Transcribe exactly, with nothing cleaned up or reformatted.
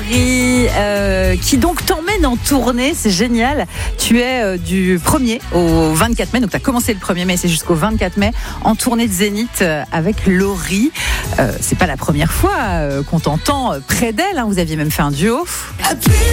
Laurie, euh, qui donc t'emmène en tournée, c'est génial. Tu es euh, du premier au vingt-quatre mai, donc tu as commencé le premier mai, c'est jusqu'au vingt-quatre mai, en tournée de Zénith euh, avec Laurie. Euh, c'est pas la première fois euh, qu'on t'entend près d'elle, hein. Vous aviez même fait un duo. Appuie